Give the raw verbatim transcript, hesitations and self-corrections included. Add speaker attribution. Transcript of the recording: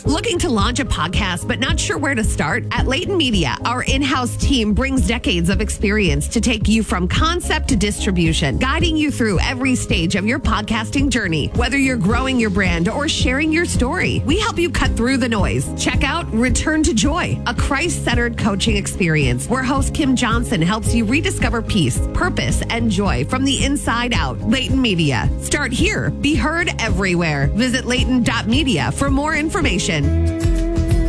Speaker 1: Looking to launch a podcast but not sure where to start? At Layton Media, our in-house team brings decades of experience to take you from concept to distribution, guiding you through every stage of your podcasting journey. Whether you're growing your brand or sharing your story, we help you cut through the noise. Check out Return to Joy, a Christ-centered coaching experience where host Kim Johnson helps you rediscover peace, purpose, and joy from the inside out. Layton Media. Start here. Be heard everywhere. Visit layton dot media for more information.